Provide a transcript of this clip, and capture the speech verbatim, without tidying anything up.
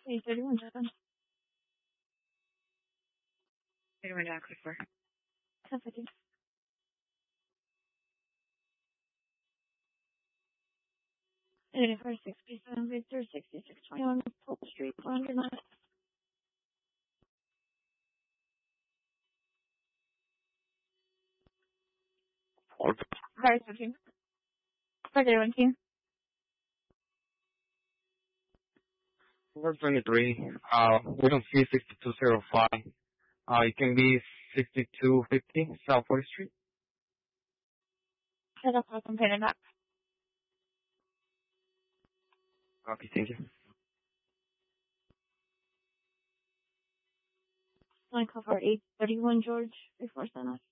eight thirty-one, Japan. thirty-one, Japan, click for. ten fifty. eighty-four, sixty-seven, Victor, sixty-six, twenty-one, Polk Street, one hundred nine. Car switching. four thirty-one, Q. four twenty-three. Uh, we don't see sixty-two oh five. Uh, it can be sixty-two fifty South fourth Street. Set up a computer map. Okay, thank you. Line call for eight thirty-one, George, before sunrise.